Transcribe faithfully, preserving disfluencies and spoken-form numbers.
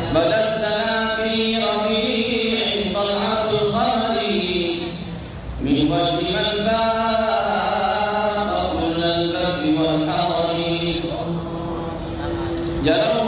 بدت لنا في ربيع طلعة القمر من وجه من باق كل البر والحضر.